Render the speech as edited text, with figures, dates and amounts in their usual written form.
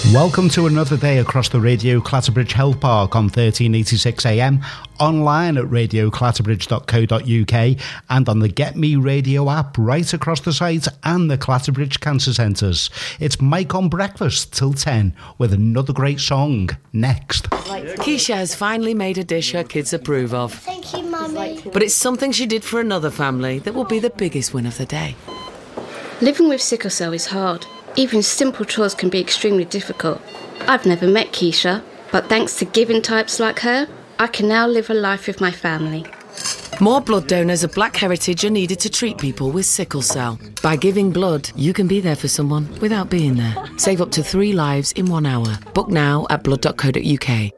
Welcome to another day across the Radio Clatterbridge Health Park on 1386 AM, online at radioclatterbridge.co.uk and on the Get Me Radio app right across the site and the Clatterbridge Cancer Centres. It's Mike on Breakfast till 10 with another great song next. Keisha has finally made a dish her kids approve of. Thank you, Mummy. But it's something she did for another family that will be the biggest win of the day. Living with sickle cell is hard. Even simple chores can be extremely difficult. I've never met Keisha, but thanks to giving types like her, I can now live a life with my family. More blood donors of Black heritage are needed to treat people with sickle cell. By giving blood, you can be there for someone without being there. Save up to 3 lives in 1 hour. Book now at blood.co.uk.